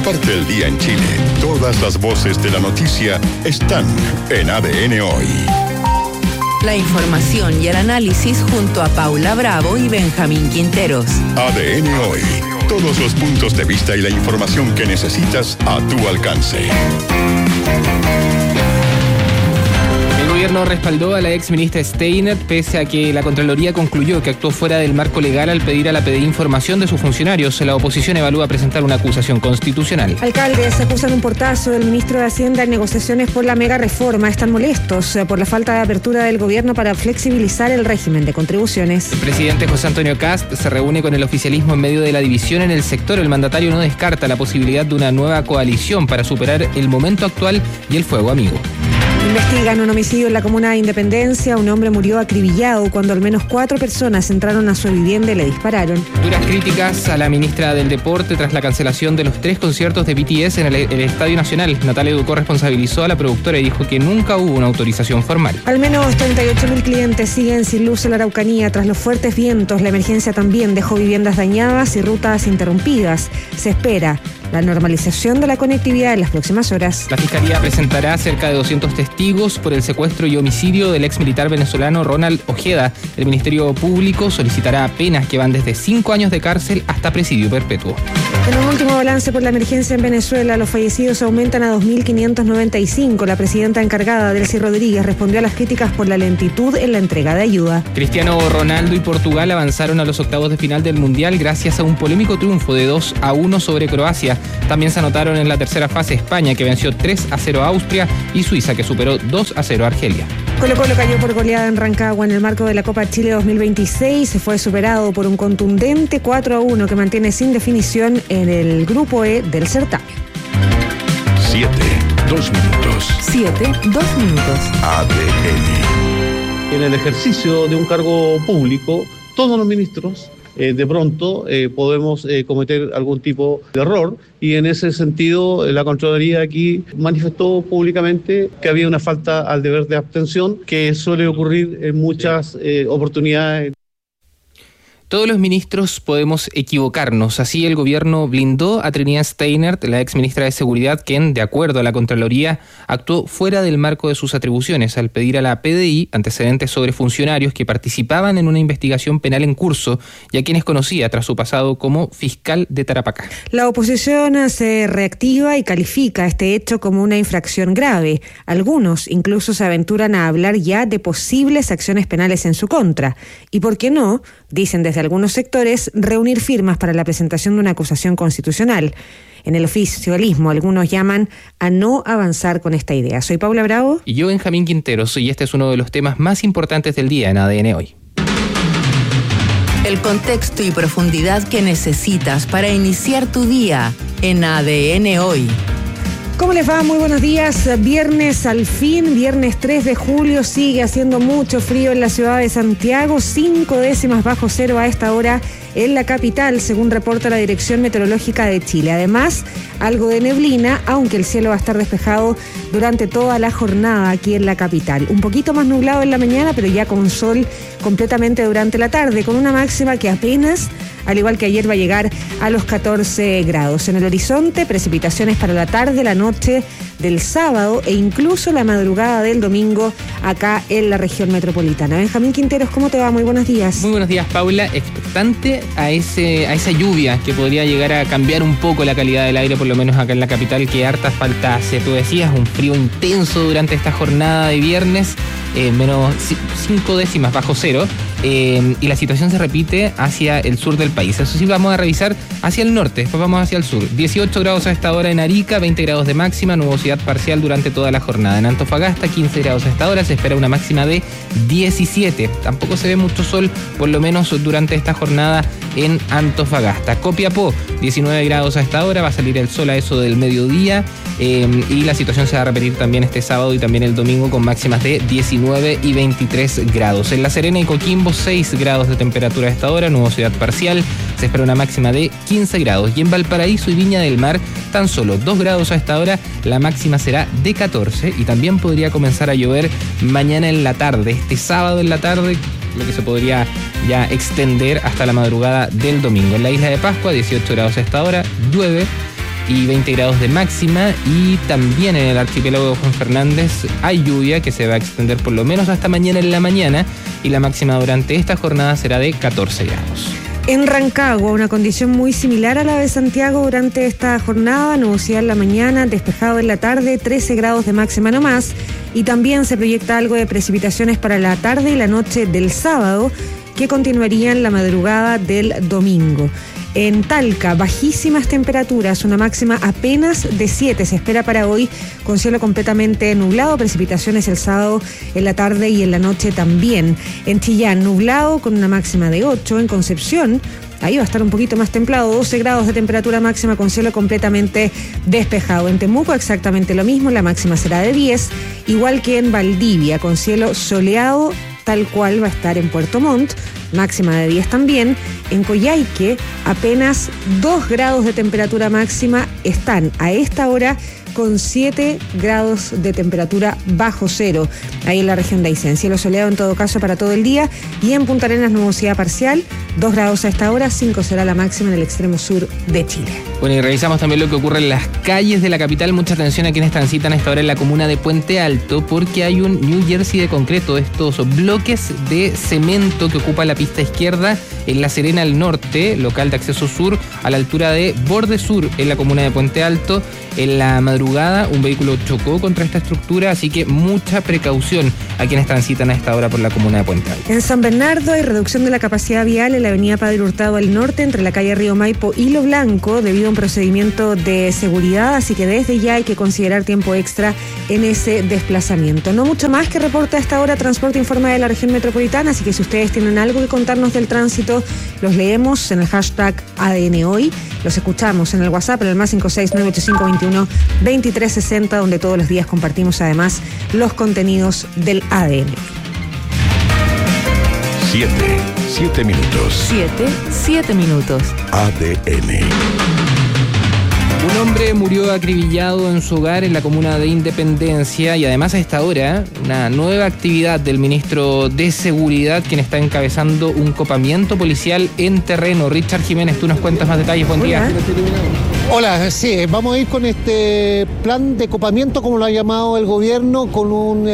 Parte el día en Chile. Todas las voces de la noticia están en ADN Hoy. La información y el análisis junto a Paula Bravo y Benjamín Quinteros. ADN Hoy. Todos los puntos de vista y la información que necesitas a tu alcance. El gobierno respaldó a la ex ministra Steiner pese a que la Contraloría concluyó que actuó fuera del marco legal al pedir a la PDI información de sus funcionarios. La oposición evalúa presentar una acusación constitucional. Alcaldes acusan un portazo del ministro de Hacienda en negociaciones por la mega reforma. Están molestos por la falta de apertura del gobierno para flexibilizar el régimen de contribuciones. El presidente José Antonio Kast se reúne con el oficialismo en medio de la división en el sector. El mandatario no descarta la posibilidad de una nueva coalición para superar el momento actual y el fuego amigo. Investigan un homicidio en la comuna de Independencia. Un hombre murió acribillado cuando al menos 4 personas entraron a su vivienda y le dispararon. Duras críticas a la ministra del Deporte tras la cancelación de los 3 conciertos de BTS en el Estadio Nacional. Natalia Ducó responsabilizó a la productora y dijo que nunca hubo una autorización formal. Al menos 38.000 clientes siguen sin luz en la Araucanía tras los fuertes vientos. La emergencia también dejó viviendas dañadas y rutas interrumpidas. Se espera la normalización de la conectividad en las próximas horas. La Fiscalía presentará cerca de 200 testigos por el secuestro y homicidio del ex militar venezolano Ronald Ojeda. El Ministerio Público solicitará penas que van desde 5 años de cárcel hasta presidio perpetuo. En un último balance por la emergencia en Venezuela, los fallecidos aumentan a 2.595. La presidenta encargada, Delcy Rodríguez, respondió a las críticas por la lentitud en la entrega de ayuda. Cristiano Ronaldo y Portugal avanzaron a los octavos de final del Mundial gracias a un polémico triunfo de 2-1 sobre Croacia. También se anotaron en la tercera fase España, que venció 3-0 a Austria, y Suiza, que superó 2-0 a Argelia. Colo-Colo cayó por goleada en Rancagua en el marco de la Copa Chile 2026. Se fue superado por un contundente 4-1 que mantiene sin definición en el grupo E del certamen. 7, 2 minutos. 7, 2 minutos. ADN. En el ejercicio de un cargo público, todos los ministros de pronto podemos cometer algún tipo de error, y en ese sentido la Contraloría aquí manifestó públicamente que había una falta al deber de abstención que suele ocurrir en muchas oportunidades. Todos los ministros podemos equivocarnos. Así el gobierno blindó a Trinidad Steiner, la ex ministra de Seguridad, quien, de acuerdo a la Contraloría, actuó fuera del marco de sus atribuciones al pedir a la PDI antecedentes sobre funcionarios que participaban en una investigación penal en curso y a quienes conocía tras su pasado como fiscal de Tarapacá. La oposición se reactiva y califica este hecho como una infracción grave. Algunos incluso se aventuran a hablar ya de posibles acciones penales en su contra. Y por qué no, dicen desde algunos sectores, reunir firmas para la presentación de una acusación constitucional. En el oficialismo, algunos llaman a no avanzar con esta idea. Soy Paula Bravo. Y yo, Benjamín Quinteros, y este es uno de los temas más importantes del día en ADN Hoy. El contexto y profundidad que necesitas para iniciar tu día en ADN Hoy. ¿Cómo les va? Muy buenos días. Viernes al fin, viernes 3 de julio, sigue haciendo mucho frío en la ciudad de Santiago, 5 décimas bajo cero a esta hora en la capital, según reporta la Dirección Meteorológica de Chile. Además, algo de neblina, aunque el cielo va a estar despejado durante toda la jornada aquí en la capital. Un poquito más nublado en la mañana, pero ya con sol completamente durante la tarde, con una máxima que apenas, al igual que ayer, va a llegar a los 14 grados. En el horizonte, precipitaciones para la tarde, la noche del sábado e incluso la madrugada del domingo acá en la región metropolitana. Benjamín Quinteros, ¿cómo te va? Muy buenos días. Muy buenos días, Paula. Expectante a esa lluvia que podría llegar a cambiar un poco la calidad del aire, por lo menos acá en la capital, que harta falta hace. Tú decías, un frío intenso durante esta jornada de viernes, menos 5 décimas bajo cero. Y la situación se repite hacia el sur del país. Eso sí, vamos a revisar hacia el norte, después vamos hacia el sur. 18 grados a esta hora en Arica, 20 grados de máxima, nubosidad parcial durante toda la jornada. En Antofagasta, 15 grados a esta hora, se espera una máxima de 17. Tampoco se ve mucho sol, por lo menos durante esta jornada en Antofagasta. Copiapó, 19 grados a esta hora, va a salir el sol a eso del mediodía. Y la situación se va a repetir también este sábado y también el domingo con máximas de 19 y 23 grados. En La Serena y Coquimbo, 6 grados de temperatura a esta hora, nubosidad parcial, se espera una máxima de 15 grados. Y en Valparaíso y Viña del Mar, tan solo 2 grados a esta hora, la máxima será de 14 y también podría comenzar a llover mañana en la tarde, este sábado en la tarde, lo que se podría ya extender hasta la madrugada del domingo. En la isla de Pascua, 18 grados a esta hora, llueve. y 20 grados de máxima, y también en el archipiélago de Juan Fernández hay lluvia que se va a extender por lo menos hasta mañana en la mañana, y la máxima durante esta jornada será de 14 grados. En Rancagua, una condición muy similar a la de Santiago durante esta jornada, nubosidad en la mañana, despejado en la tarde, 13 grados de máxima nomás, y también se proyecta algo de precipitaciones para la tarde y la noche del sábado, que continuarían la madrugada del domingo. En Talca, bajísimas temperaturas, una máxima apenas de 7 se espera para hoy, con cielo completamente nublado, precipitaciones el sábado en la tarde y en la noche también. En Chillán, nublado con una máxima de 8, en Concepción, ahí va a estar un poquito más templado, 12 grados de temperatura máxima con cielo completamente despejado. En Temuco exactamente lo mismo, la máxima será de 10, igual que en Valdivia, con cielo soleado, tal cual va a estar en Puerto Montt, máxima de 10 también. En Coyhaique, apenas 2 grados de temperatura máxima, están a esta hora con 7 grados de temperatura bajo cero, ahí en la región de Aysén. Cielo soleado en todo caso para todo el día, y en Punta Arenas nubosidad parcial, 2 grados a esta hora, 5 será la máxima en el extremo sur de Chile. Bueno, y revisamos también lo que ocurre en las calles de la capital. Mucha atención a quienes transitan a esta hora en la comuna de Puente Alto, porque hay un New Jersey de concreto, estos bloques de cemento que ocupa la pista izquierda en La Serena al norte, local de acceso sur, a la altura de Borde Sur, en la comuna de Puente Alto. En la madrugada un vehículo chocó contra esta estructura, así que mucha precaución a quienes transitan a esta hora por la comuna de Puente Alto. En San Bernardo hay reducción de la capacidad vial en la avenida Padre Hurtado al norte, entre la calle Río Maipo y Lo Blanco, debido a un procedimiento de seguridad, así que desde ya hay que considerar tiempo extra en ese desplazamiento. No mucho más que reporta a esta hora Transporte Informa de la región metropolitana, así que si ustedes tienen algo que contarnos del tránsito, los leemos en el hashtag ADN Hoy, los escuchamos en el WhatsApp, en el más 56985212360, donde todos los días compartimos además los contenidos del ADN. 7 minutos. 7 minutos. ADN. Un hombre murió acribillado en su hogar en la comuna de Independencia, y además a esta hora una nueva actividad del ministro de Seguridad, quien está encabezando un copamiento policial en terreno. Richard Jiménez, tú nos cuentas más detalles. Buen día. Hola, sí, vamos a ir con este plan de copamiento, como lo ha llamado el gobierno, con un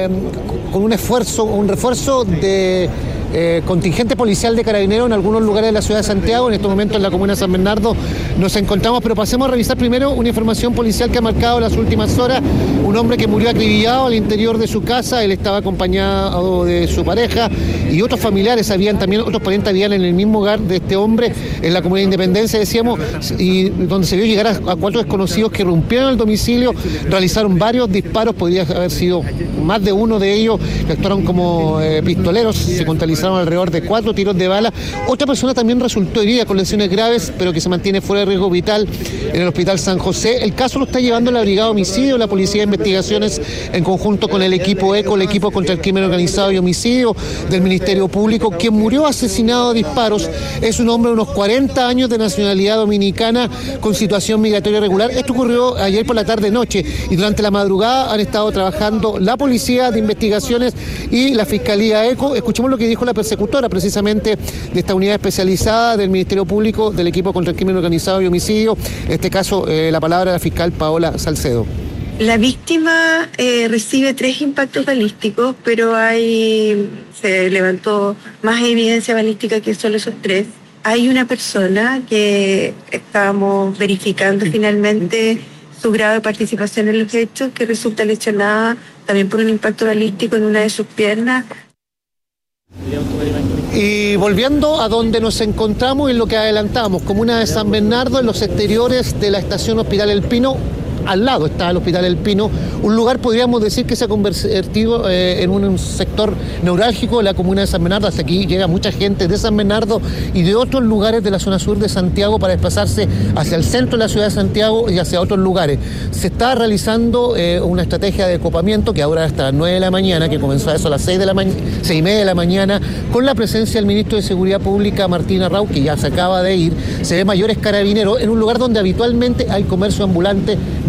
refuerzo de contingente policial de carabineros en algunos lugares de la ciudad de Santiago. En estos momentos en la comuna de San Bernardo nos encontramos, pero pasemos a revisar primero una información policial que ha marcado las últimas horas. Un hombre que murió acribillado al interior de su casa. Él estaba acompañado de su pareja y otros familiares, otros parientes habían en el mismo hogar de este hombre, en la comuna de Independencia, decíamos, y donde se vio llegar a 4 desconocidos que rompieron el domicilio, realizaron varios disparos, podría haber sido más de uno de ellos, que actuaron como pistoleros, se contabilizaron alrededor de 4 tiros de bala. Otra persona también resultó herida con lesiones graves, pero que se mantiene fuera de riesgo vital en el Hospital San José. El caso lo está llevando la Brigada de Homicidio, la Policía de Investigaciones, en conjunto con el equipo ECO, el equipo contra el crimen organizado y homicidio del Ministerio Público. Quien murió asesinado a disparos es un hombre de unos 40 años de nacionalidad dominicana con situación migratoria irregular. Esto ocurrió ayer por la tarde-noche, y durante la madrugada han estado trabajando la Policía de Investigaciones y la Fiscalía ECO. Escuchemos lo que dijo la persecutora precisamente de esta unidad especializada del Ministerio Público, del equipo contra el crimen organizado y homicidio. En este caso, la palabra de la fiscal Paola Salcedo. La víctima recibe 3 impactos balísticos, pero se levantó más evidencia balística que solo esos 3. Hay una persona que estábamos verificando finalmente su grado de participación en los hechos, que resulta lesionada también por un impacto balístico en una de sus piernas. Y volviendo a donde nos encontramos, en lo que adelantamos, comuna de San Bernardo, en los exteriores de la estación Hospital El Pino, al lado está el Hospital El Pino, un lugar podríamos decir que se ha convertido en un sector neurálgico de la comuna de San Bernardo. Hasta aquí llega mucha gente de San Bernardo y de otros lugares de la zona sur de Santiago para desplazarse hacia el centro de la ciudad de Santiago y hacia otros lugares. Se está realizando una estrategia de copamiento que ahora hasta las 9 de la mañana, que comenzó a eso a las 6:30 de la mañana, con la presencia del ministro de Seguridad Pública, Martín Arrau, que ya se acaba de ir. Se ve mayores carabineros en un lugar donde habitualmente hay comercio ambulante.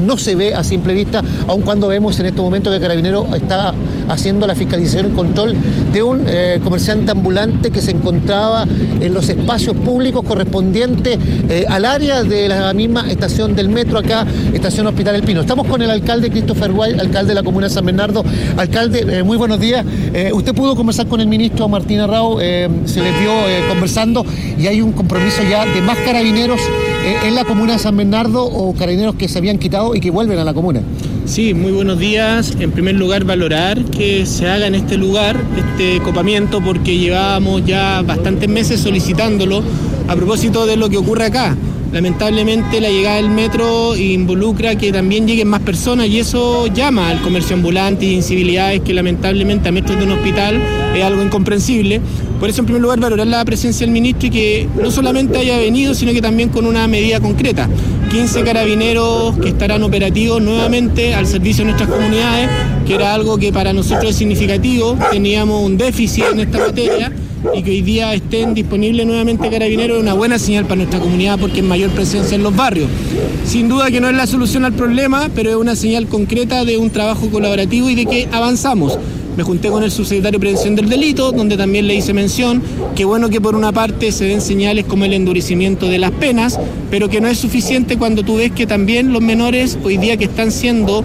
no se ve a simple vista, aun cuando vemos en este momento que Carabineros está haciendo la fiscalización y control de un comerciante ambulante que se encontraba en los espacios públicos correspondientes al área de la misma estación del metro, acá, estación Hospital El Pino. Estamos con el alcalde Christopher White, alcalde de la comuna de San Bernardo. Alcalde, muy buenos días. Usted pudo conversar con el ministro Martín Arrau, se les vio conversando y hay un compromiso ya de más carabineros en la comuna de San Bernardo, o carabineros que se habían quitado y que vuelven a la comuna. Sí, muy buenos días. En primer lugar, valorar que se haga en este lugar este copamiento, porque llevábamos ya bastantes meses solicitándolo a propósito de lo que ocurre acá. Lamentablemente la llegada del metro involucra que también lleguen más personas y eso llama al comercio ambulante y incivilidades que lamentablemente a metros de un hospital es algo incomprensible. Por eso, en primer lugar, valorar la presencia del ministro y que no solamente haya venido, sino que también con una medida concreta. 15 carabineros que estarán operativos nuevamente al servicio de nuestras comunidades, que era algo que para nosotros es significativo. Teníamos un déficit en esta materia y que hoy día estén disponibles nuevamente carabineros es una buena señal para nuestra comunidad porque es mayor presencia en los barrios. Sin duda que no es la solución al problema, pero es una señal concreta de un trabajo colaborativo y de que avanzamos. Me junté con el subsecretario de Prevención del Delito, donde también le hice mención que bueno que por una parte se den señales como el endurecimiento de las penas, pero que no es suficiente cuando tú ves que también los menores hoy día que están siendo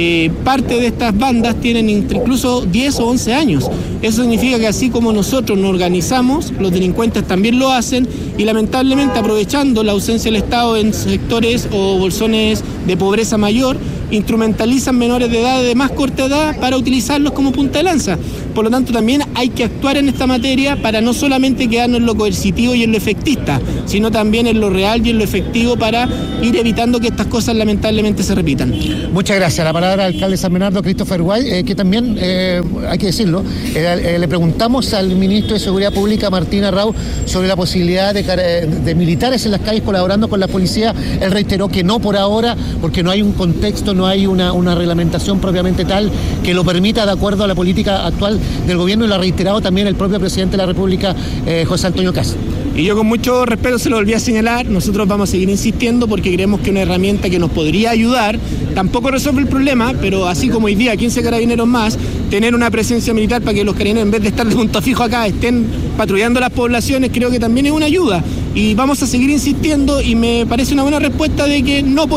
parte de estas bandas tienen incluso 10 o 11 años. Eso significa que así como nosotros nos organizamos, los delincuentes también lo hacen y lamentablemente aprovechando la ausencia del Estado en sectores o bolsones de pobreza mayor, instrumentalizan menores de edad de más corta edad para utilizarlos como punta de lanza. Por lo tanto, también hay que actuar en esta materia para no solamente quedarnos en lo coercitivo y en lo efectista, sino también en lo real y en lo efectivo para ir evitando que estas cosas lamentablemente se repitan. Muchas gracias. La palabra al alcalde de San Bernardo, Christopher White, que también, hay que decirlo, le preguntamos al ministro de Seguridad Pública, Martín Arrau, sobre la posibilidad de militares en las calles colaborando con la policía. Él reiteró que no por ahora, porque no hay un contexto, no hay una reglamentación propiamente tal que lo permita de acuerdo a la política actual del gobierno, y lo ha reiterado también el propio presidente de la República, José Antonio Kast. Y yo con mucho respeto se lo volví a señalar, nosotros vamos a seguir insistiendo porque creemos que una herramienta que nos podría ayudar, tampoco resuelve el problema, pero así como hoy día 15 carabineros más, tener una presencia militar para que los carabineros en vez de estar de punto fijo acá estén patrullando las poblaciones, creo que también es una ayuda. Y vamos a seguir insistiendo y me parece una buena respuesta de que no por